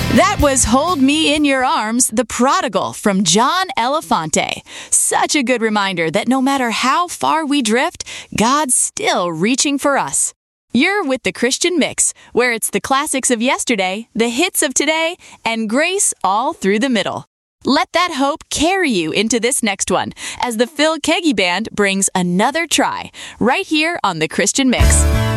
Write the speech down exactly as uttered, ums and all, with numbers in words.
That was Hold Me in Your Arms, The Prodigal from John Elefante. Such a good reminder that no matter how far we drift, God's still reaching for us. You're with the Christian Mix, where it's the classics of yesterday, the hits of today, and grace all through the middle. Let that hope carry you into this next one as the Phil Keaggy Band brings Another Try, right here on the Christian Mix.